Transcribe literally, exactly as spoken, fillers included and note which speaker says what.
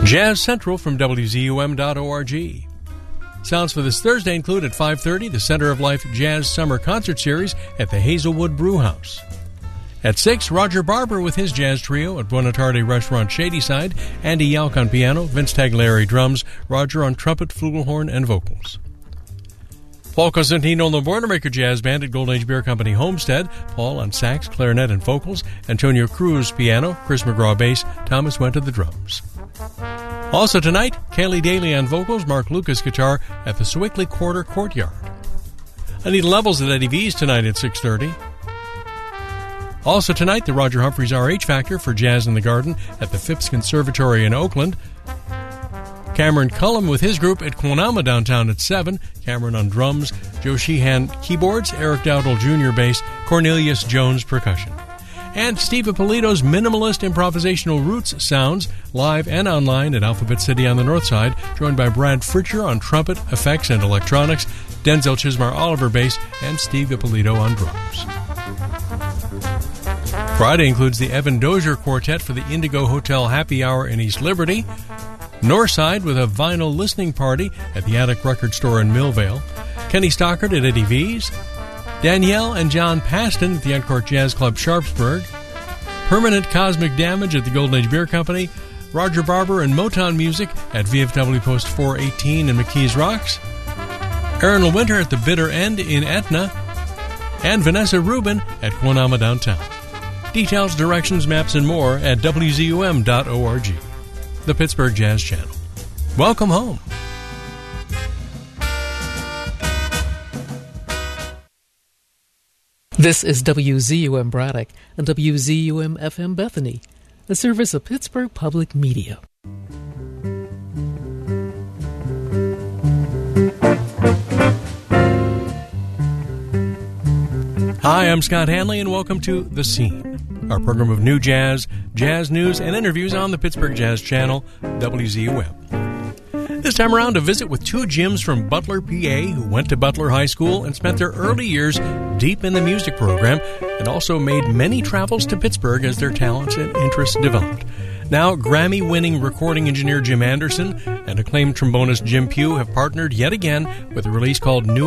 Speaker 1: Jazz Central from W Z U M dot org. Sounds for this Thursday include at five thirty the Center of Life Jazz Summer Concert Series at the Hazelwood Brewhouse. At six, Roger Barber with his jazz trio at Buonarroti Restaurant Shadyside, Andy Yauch on piano, Vince Tagliari drums, Roger on trumpet, flugelhorn, and vocals. Paul Cosentino and the Boilermaker Jazz Band at Golden Age Beer Company Homestead, Paul on sax, clarinet, and vocals, Antonio Cruz piano, Chris McGraw bass, Thomas Went to the drums. Also tonight, Kaylee Daly on vocals, Mark Lucas guitar at the Sewickley Quarter Courtyard. Anita Levels at Eddie V's tonight at six thirty. Also tonight, the Roger Humphreys R H Factor for Jazz in the Garden at the Phipps Conservatory in Oakland. Cameron Cullum with his group at Quonama downtown at seven. Cameron on drums, Joe Sheehan keyboards, Eric Dowdle Junior bass, Cornelius Jones percussion. And Steve Ippolito's minimalist improvisational roots sounds live and online at Alphabet City on the North Side, joined by Brad Fritcher on trumpet, effects, and electronics, Denzel Chismar Oliver bass, and Steve Ippolito on drums. Friday includes the Evan Dozier Quartet for the Indigo Hotel Happy Hour in East Liberty, Northside with a vinyl listening party at the Attic Record Store in Millvale, Kenny Stockard at Eddie V's, Danielle and John Paston at the Encore Jazz Club Sharpsburg, Permanent Cosmic Damage at the Golden Age Beer Company, Roger Barber and Motown Music at V F W Post four eighteen in McKees Rocks, Aaron Winter at the Bitter End in Etna, and Vanessa Rubin at Quonama downtown. Details, directions, maps, and more at W Z U M dot org. The Pittsburgh Jazz Channel. Welcome home.
Speaker 2: This is W Z U M Braddock and W Z U M F M Bethany, a service of Pittsburgh Public Media.
Speaker 1: Hi, I'm Scott Hanley, and welcome to The Scene, our program of new jazz, jazz news, and interviews on the Pittsburgh Jazz Channel, W Z U M. This time around, a visit with two Jims from Butler, P A, who went to Butler High School and spent their early years deep in the music program, and also made many travels to Pittsburgh as their talents and interests developed. Now, Grammy-winning recording engineer Jim Anderson and acclaimed trombonist Jim Pugh have partnered yet again with a release called New